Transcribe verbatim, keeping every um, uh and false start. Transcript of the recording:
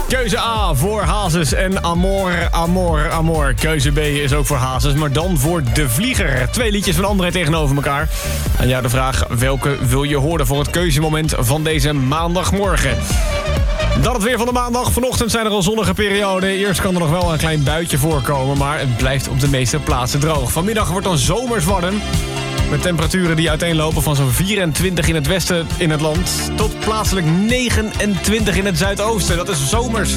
Keuze A voor Hazes en Amor, Amor, Amor. Keuze B is ook voor Hazes, maar dan voor De Vlieger. Twee liedjes van André tegenover elkaar. Aan jou de vraag, welke wil je horen voor het keuzemoment van deze maandagmorgen? Dan het weer van de maandag. Vanochtend zijn er al zonnige perioden. Eerst kan er nog wel een klein buitje voorkomen, maar het blijft op de meeste plaatsen droog. Vanmiddag wordt dan zomers warm. Met temperaturen die uiteenlopen van zo'n vierentwintig in het westen in het land tot plaatselijk negenentwintig in het zuidoosten. Dat is zomers.